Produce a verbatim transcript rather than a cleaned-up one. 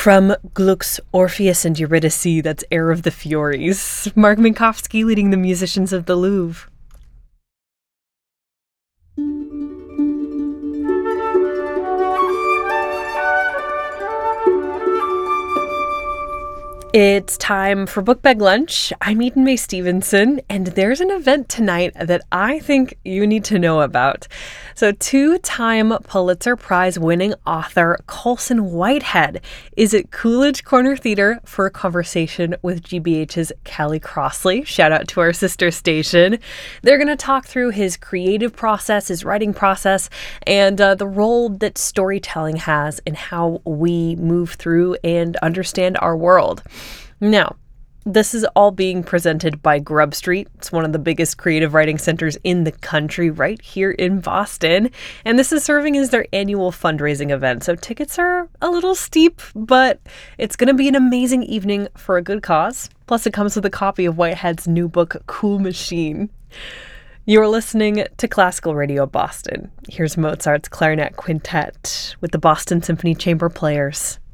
From Gluck's Orpheus and Eurydice, that's Air of the Furies. Mark Minkowski leading the musicians of the Louvre. It's time for Book Bag Lunch. I'm Eden Mae Stevenson, and there's an event tonight that I think you need to know about. So two-time Pulitzer Prize-winning author Colson Whitehead is at Coolidge Corner Theater for a conversation with G B H's Callie Crossley. Shout out to our sister station. They're going to talk through his creative process, his writing process, and uh, the role that storytelling has in how we move through and understand our world. Now, this is all being presented by Grub Street. It's one of the biggest creative writing centers in the country right here in Boston. And this is serving as their annual fundraising event. So tickets are a little steep, but it's going to be an amazing evening for a good cause. Plus, it comes with a copy of Whitehead's new book, Cool Machine. You're listening to Classical Radio Boston. Here's Mozart's Clarinet Quintet with the Boston Symphony Chamber Players.